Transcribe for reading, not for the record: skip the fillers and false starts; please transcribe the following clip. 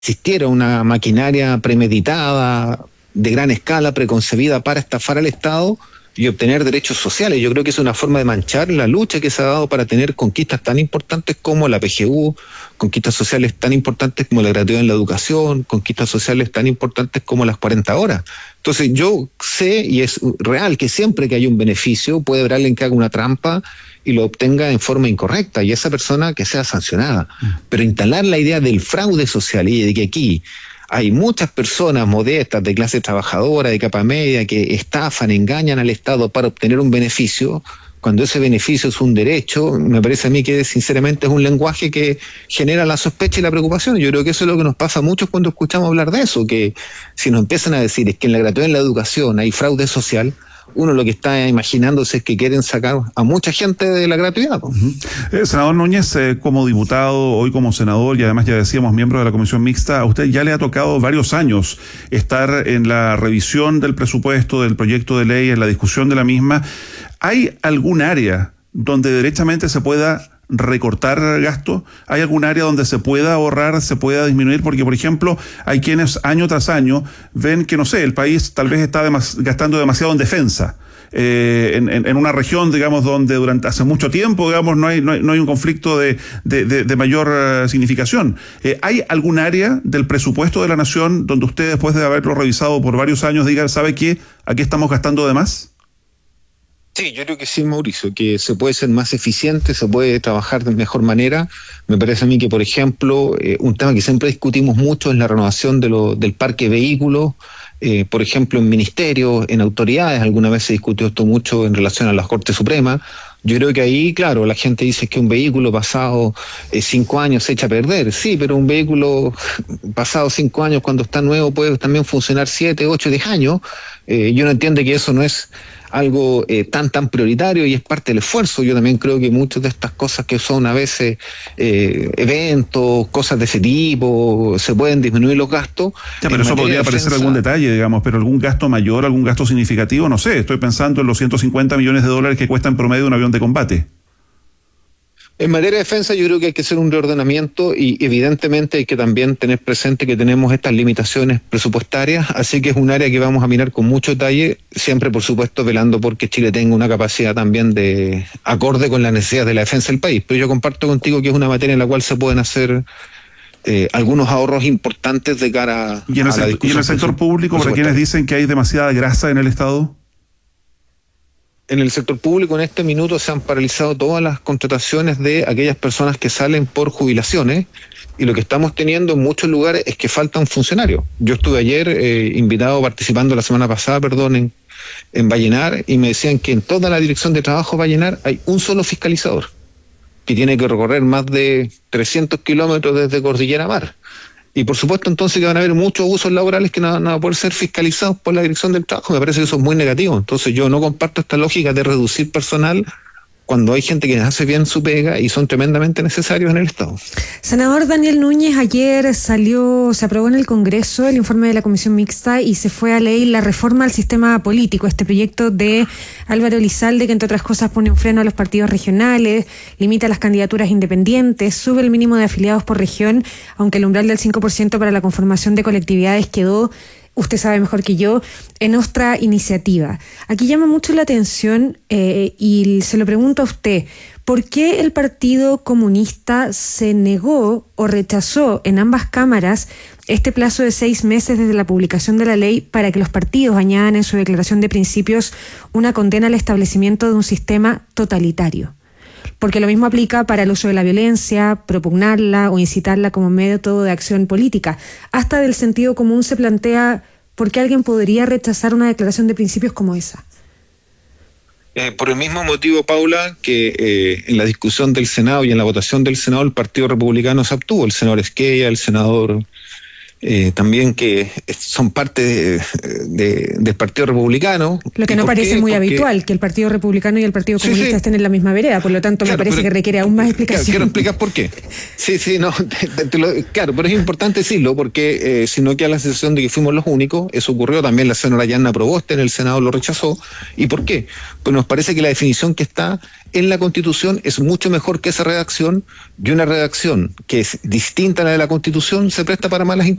existiera una maquinaria premeditada, de gran escala, preconcebida para estafar al Estado y obtener derechos sociales. Yo creo que es una forma de manchar la lucha que se ha dado para tener conquistas tan importantes como la PGU, conquistas sociales tan importantes como la gratuidad en la educación, conquistas sociales tan importantes como las 40 horas. Entonces yo sé, y es real, que siempre que hay un beneficio puede haber alguien que haga una trampa y lo obtenga en forma incorrecta, y esa persona que sea sancionada. Pero instalar la idea del fraude social y de que aquí hay muchas personas modestas, de clase trabajadora, de capa media, que estafan, engañan al Estado para obtener un beneficio, cuando ese beneficio es un derecho, me parece a mí que sinceramente es un lenguaje que genera la sospecha y la preocupación. Yo creo que eso es lo que nos pasa a muchos cuando escuchamos hablar de eso, que si nos empiezan a decir es que en la gratuidad en la educación hay fraude social, uno lo que está imaginándose es que quieren sacar a mucha gente de la gratuidad. Senador Núñez, como diputado, hoy como senador y además ya decíamos miembro de la Comisión Mixta, a usted ya le ha tocado varios años estar en la revisión del presupuesto, del proyecto de ley, en la discusión de la misma. ¿Hay algún área donde derechamente se pueda recortar gasto? ¿Hay algún área donde se pueda ahorrar, se pueda disminuir? Porque, por ejemplo, hay quienes año tras año ven que, no sé, el país tal vez está gastando demasiado en defensa. En una región, digamos, donde durante hace mucho tiempo, digamos, no hay un conflicto de mayor significación. ¿Hay algún área del presupuesto de la nación donde usted, después de haberlo revisado por varios años, diga, ¿sabe qué? ¿Aquí estamos gastando de más? Sí, yo creo que sí, Mauricio, que se puede ser más eficiente, se puede trabajar de mejor manera. Me parece a mí que, por ejemplo, un tema que siempre discutimos mucho es la renovación del parque de vehículos, por ejemplo, en ministerios, en autoridades. Alguna vez se discutió esto mucho en relación a la Corte Suprema. Yo creo que ahí, claro, la gente dice que un vehículo pasado 5 años se echa a perder. Sí, pero un vehículo pasado 5 años, cuando está nuevo, puede también funcionar 7, 8, 10 años. Y uno entiende que eso no es algo tan prioritario y es parte del esfuerzo. Yo también creo que muchas de estas cosas que son a veces eventos, cosas de ese tipo, se pueden disminuir los gastos. Ya, pero eso podría parecer algún detalle, digamos, pero algún gasto mayor, algún gasto significativo, no sé, estoy pensando en los $150 millones que cuesta en promedio un avión de combate. En materia de defensa yo creo que hay que hacer un reordenamiento y evidentemente hay que también tener presente que tenemos estas limitaciones presupuestarias, así que es un área que vamos a mirar con mucho detalle, siempre por supuesto velando porque Chile tenga una capacidad también de acorde con las necesidades de la defensa del país. Pero yo comparto contigo que es una materia en la cual se pueden hacer algunos ahorros importantes de cara a la discusión. ¿Y en el sector público, para quienes dicen que hay demasiada grasa en el Estado? En el sector público en este minuto se han paralizado todas las contrataciones de aquellas personas que salen por jubilaciones y lo que estamos teniendo en muchos lugares es que faltan funcionarios. Yo estuve ayer participando la semana pasada, en Vallenar, y me decían que en toda la dirección de trabajo Vallenar hay un solo fiscalizador que tiene que recorrer más de 300 kilómetros desde Cordillera a Mar. Y por supuesto entonces que van a haber muchos abusos laborales que no van a poder ser fiscalizados por la dirección del trabajo. Me parece que eso es muy negativo. Entonces yo no comparto esta lógica de reducir personal cuando hay gente que hace bien su pega y son tremendamente necesarios en el Estado. Senador Daniel Núñez, ayer se aprobó en el Congreso el informe de la Comisión Mixta y se fue a ley la reforma al sistema político, este proyecto de Álvaro Elizalde que entre otras cosas pone un freno a los partidos regionales, limita las candidaturas independientes, sube el mínimo de afiliados por región, aunque el umbral del 5% para la conformación de colectividades quedó, usted sabe mejor que yo, en nuestra iniciativa. Aquí llama mucho la atención y se lo pregunto a usted, ¿por qué el Partido Comunista se negó o rechazó en ambas cámaras este plazo de 6 meses desde la publicación de la ley para que los partidos añadan en su declaración de principios una condena al establecimiento de un sistema totalitario? Porque lo mismo aplica para el uso de la violencia, propugnarla o incitarla como método de acción política. Hasta del sentido común se plantea por qué alguien podría rechazar una declaración de principios como esa. Por el mismo motivo, Paula, que en la discusión del Senado y en la votación del Senado el Partido Republicano se abstuvo. El senador Esquella, el senador también que son parte del Partido Republicano. Lo que no parece muy habitual, que el Partido Republicano y el Partido Comunista estén en la misma vereda, por lo tanto me parece que requiere aún más explicación. Quiero explicar por qué. Claro, pero es importante decirlo, porque si no queda la sensación de que fuimos los únicos. Eso ocurrió, también la señora Yanna Proboste en el Senado lo rechazó. ¿Y por qué? Pues nos parece que la definición que está en la Constitución es mucho mejor que esa redacción, y una redacción que es distinta a la de la Constitución se presta para malas